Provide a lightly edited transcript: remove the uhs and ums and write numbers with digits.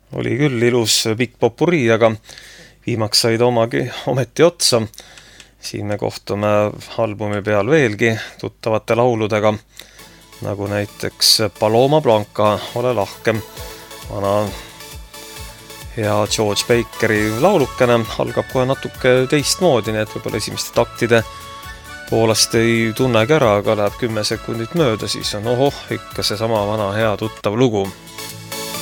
Oli küll ilus pikk popuri, aga viimaks sai ta ometi otsa. Siin me kohtume albumi peal veelgi tuttavate lauludega, nagu näiteks Paloma Blanca, Ole lahke, vana hea George Bakeri laulukene, algab kohe natuke teistmoodi, nii et võib-olla esimeste taktide poolest ei tunnegi ära, aga läheb 10 sekundit mööda, siis on ikka see sama vana hea tuttav lugu.